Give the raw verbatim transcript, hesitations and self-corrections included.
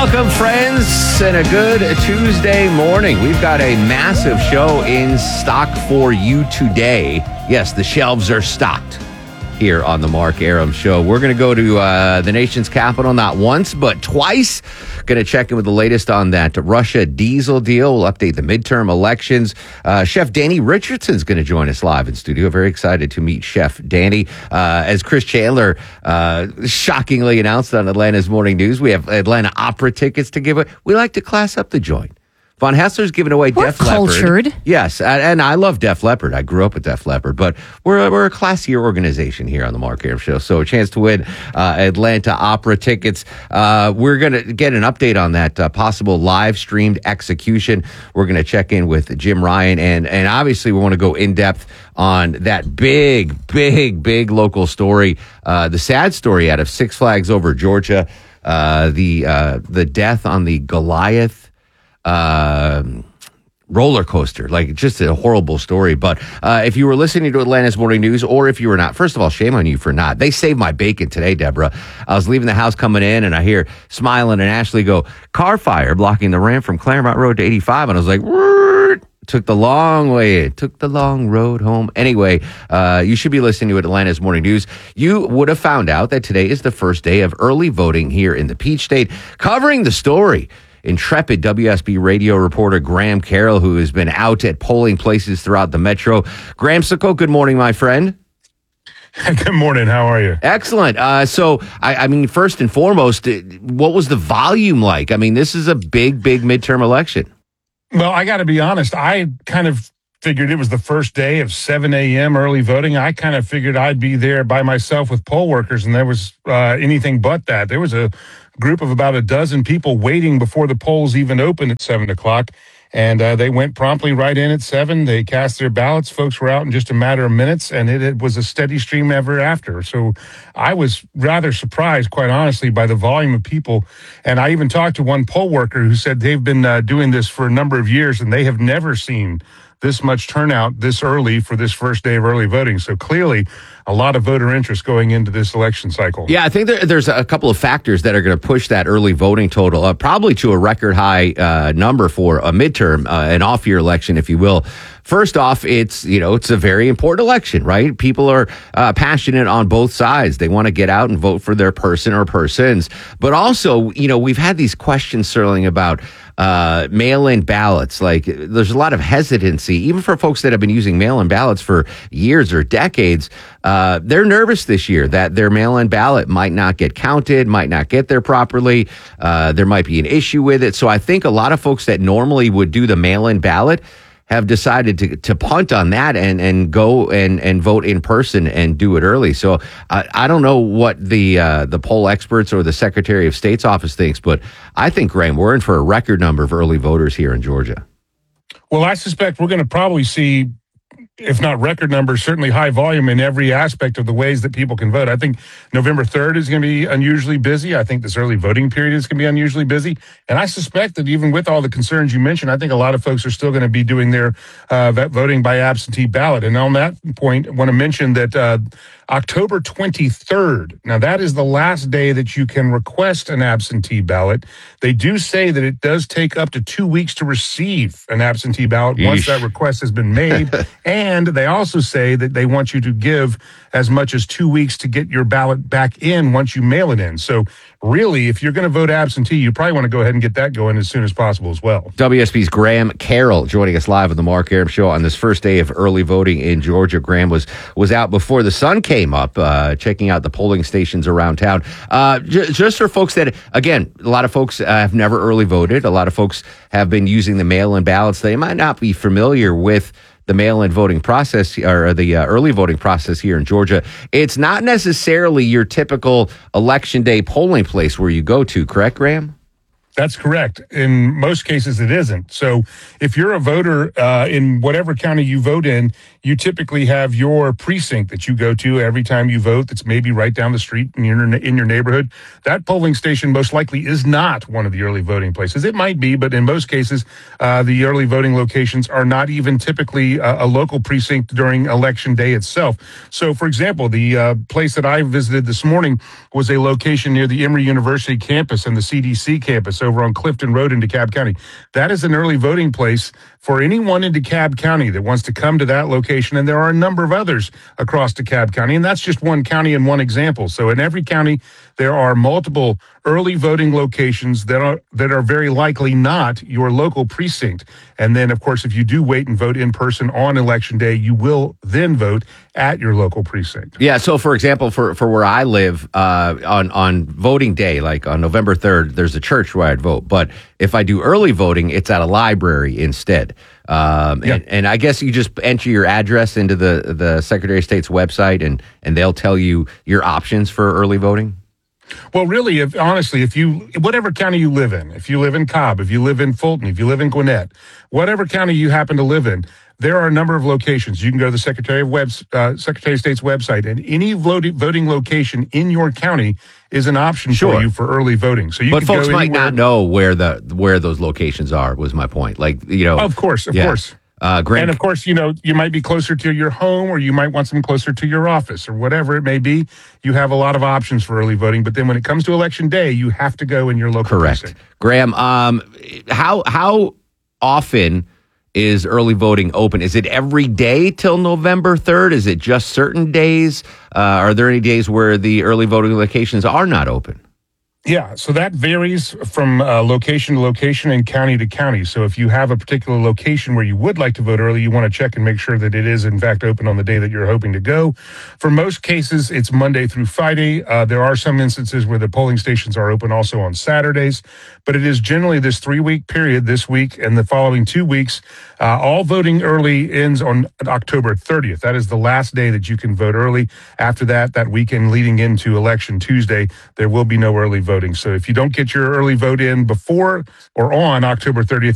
Welcome, friends, and a good Tuesday morning. We've got a massive show in stock for you today. Yes, the shelves are stocked here on the Mark Arum Show. We're going to go to uh, the nation's capital not once, but twice. Going to check in with the latest on that Russia diesel deal. We'll update the midterm elections. Uh, Chef Danny Richardson's going to join us live in studio. Very excited to meet Chef Danny. Uh, as Chris Chandler uh, shockingly announced on Atlanta's Morning News, we have Atlanta Opera tickets to give away. We like to class up the joint. Von Hessler's giving away we're Def cultured. Leppard. Yes, and, and I love Def Leppard. I grew up with Def Leppard, but we're a, we're a classier organization here on the Mark Arum Show. So a chance to win uh, Atlanta Opera tickets. Uh, we're going to get an update on that uh, possible live streamed execution. We're going to check in with Jim Ryan, and and obviously we want to go in depth on that big, big, big local story, uh, the sad story out of Six Flags Over Georgia, uh, the uh, the death on the Goliath Uh, roller coaster. Like, just a horrible story. But uh, if you were listening to Atlanta's Morning News, or if you were not, first of all, shame on you for not. They saved my bacon today, Deborah. I was leaving the house coming in, and I hear Smiling and Ashley go, car fire blocking the ramp from Claremont Road to eighty-five. And I was like, Word. Took the long way. It took the long road home. Anyway, uh, you should be listening to Atlanta's Morning News. You would have found out that today is the first day of early voting here in the Peach State. Covering the story, intrepid W S B radio reporter Graham Carroll, who has been out at polling places throughout the metro. Graham Sicko, good morning, my friend. Good morning. How are you? Excellent. Uh, so, I, I mean, first and foremost, what was the volume like? I mean, this is a big, big midterm election. Well, I got to be honest. I kind of figured it was the first day of seven a.m. early voting. I kind of figured I'd be there by myself with poll workers, and there was uh, anything but that. There was a group of about a dozen people waiting before the polls even opened at seven o'clock. And uh, they went promptly right in at seven. They cast their ballots. Folks were out in just a matter of minutes, and it, it was a steady stream ever after. So I was rather surprised, quite honestly, by the volume of people. And I even talked to one poll worker who said they've been uh, doing this for a number of years, and they have never seen this much turnout this early for this first day of early voting. So clearly a lot of voter interest going into this election cycle. Yeah, I think there, there's a couple of factors that are going to push that early voting total up, probably to a record high uh, number for a midterm, uh, an off-year election, if you will. First off, it's, you know, it's a very important election, right? People are uh, passionate on both sides. They want to get out and vote for their person or persons. But also, you know, we've had these questions swirling about uh, mail-in ballots. Like, there's a lot of hesitancy, even for folks that have been using mail-in ballots for years or decades. Uh, they're nervous this year that their mail-in ballot might not get counted, might not get there properly. Uh, there might be an issue with it. So I think a lot of folks that normally would do the mail-in ballot have decided to to punt on that and, and go and, and vote in person and do it early. So I, I don't know what the uh, the poll experts or the Secretary of State's office thinks, but I think, Graham, we're in for a record number of early voters here in Georgia. Well, I suspect we're going to probably see, if not record numbers, certainly high volume in every aspect of the ways that people can vote. I think November third is going to be unusually busy. I think this early voting period is going to be unusually busy. And I suspect that even with all the concerns you mentioned, I think a lot of folks are still going to be doing their uh, voting by absentee ballot. And on that point, I want to mention that uh, October twenty-third, now that is the last day that you can request an absentee ballot. They do say that it does take up to two weeks to receive an absentee ballot Yeesh. once that request has been made. And they also say that they want you to give as much as two weeks to get your ballot back in once you mail it in. So really, if you're going to vote absentee, you probably want to go ahead and get that going as soon as possible as well. W S B's Graham Carroll joining us live on the Mark Arum Show on this first day of early voting in Georgia. Graham was was out before the sun came up, uh, checking out the polling stations around town. Uh, j- just for folks that, again, a lot of folks uh, have never early voted. A lot of folks have been using the mail-in ballots. They might not be familiar with the mail-in voting process or the uh, early voting process here in Georgia. It's not necessarily your typical election day polling place where you go to, correct, Graham? That's correct. In most cases, it isn't. So if you're a voter uh, in whatever county you vote in, you typically have your precinct that you go to every time you vote that's maybe right down the street in your, in your neighborhood. That polling station most likely is not one of the early voting places. It might be, but in most cases, uh, the early voting locations are not even typically a, a local precinct during election day itself. So, for example, the uh, place that I visited this morning was a location near the Emory University campus and the C D C campus over over on Clifton Road in DeKalb County. That is an early voting place for anyone in DeKalb County that wants to come to that location. And there are a number of others across DeKalb County. And that's just one county and one example. So in every county, there are multiple early voting locations that are that are very likely not your local precinct. And then, of course, if you do wait and vote in person on election day, you will then vote at your local precinct. Yeah. So, for example, for, for where I live, uh, on on voting day, like on November third, there's a church where I'd vote. But if I do early voting, it's at a library instead. Um, Yeah. and, and I guess you just enter your address into the the Secretary of State's website, and and they'll tell you your options for early voting. Well, really, if honestly, if you, whatever county you live in, if you live in Cobb, if you live in Fulton, if you live in Gwinnett, whatever county you happen to live in, there are a number of locations. You can go to the Secretary of Web's, uh, Secretary of State's website, and any voting, voting location in your county is an option Sure. for you for early voting. So you But can folks go might anywhere. not know where the where those locations are. Was my point. Like, you know, Of course, of yeah. course. Uh, Grant, And of course, you know, you might be closer to your home, or you might want some closer to your office, or whatever it may be. You have a lot of options for early voting. But then when it comes to election day, you have to go in your local correct. precinct. Graham, um, how how often is early voting open? Is it every day till November third? Is it just certain days? Uh, are there any days where the early voting locations are not open? Yeah, so that varies from uh, location to location and county to county. So if you have a particular location where you would like to vote early, you want to check and make sure that it is in fact open on the day that you're hoping to go. For most cases, it's Monday through Friday. Uh, there are some instances where the polling stations are open also on Saturdays, but it is generally this three-week period, this week and the following two weeks. Uh, all voting early ends on October thirtieth. That is the last day that you can vote early. After that, that weekend leading into Election Tuesday, there will be no early voting. So if you don't get your early vote in before or on October thirtieth,